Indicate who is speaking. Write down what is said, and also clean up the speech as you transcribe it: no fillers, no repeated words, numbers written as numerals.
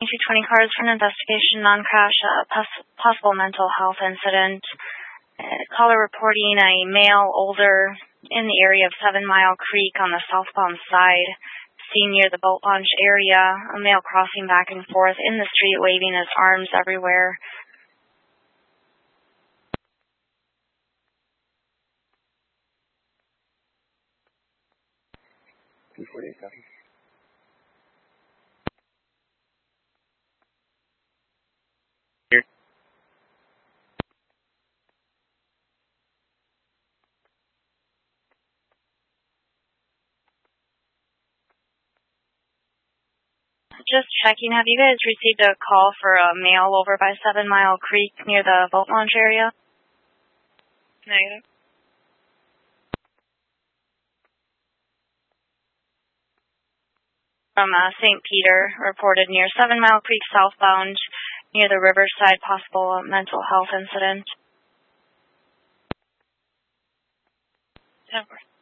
Speaker 1: 220 cars for an investigation, non-crash, possible mental health incident. Caller reporting a male, older, in the area of 7 Mile Creek on the southbound side, seen near the boat launch area, a male crossing back and forth in the street, waving his arms everywhere. Just checking, have you guys received a call for a male over by 7 Mile Creek near the boat launch area? Negative. From St. Peter, reported near 7 Mile Creek southbound, near the Riverside, possible mental health incident. 10-4.